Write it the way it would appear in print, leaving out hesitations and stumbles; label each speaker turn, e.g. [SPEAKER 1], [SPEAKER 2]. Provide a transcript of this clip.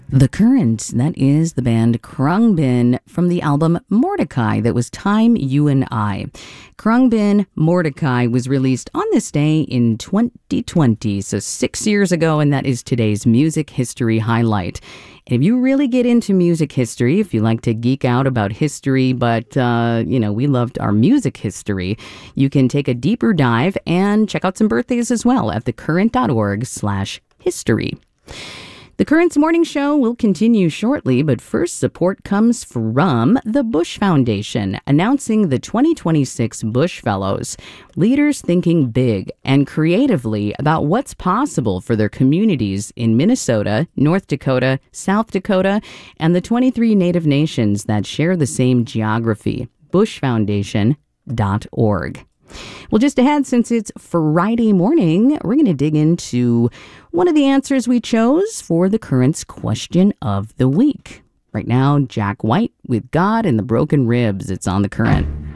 [SPEAKER 1] The Current, that is the band Khruangbin from the album Mordecai that was Time, You and I. Khruangbin Mordecai was released on this day in 2020, so 6 years ago, and that is today's music history highlight. And if you really get into music history, if you like to geek out about history, but, we loved our music history, you can take a deeper dive and check out some birthdays as well at thecurrent.org/history. The Current's morning show will continue shortly, but first support comes from the Bush Foundation, announcing the 2026 Bush Fellows, leaders thinking big and creatively about what's possible for their communities in Minnesota, North Dakota, South Dakota, and the 23 Native nations that share the same geography. bushfoundation.org. Well, just ahead, since it's Friday morning, we're going to dig into one of the answers we chose for the Current's question of the week. Right now, Jack White with God and the Broken Ribs. It's on the Current.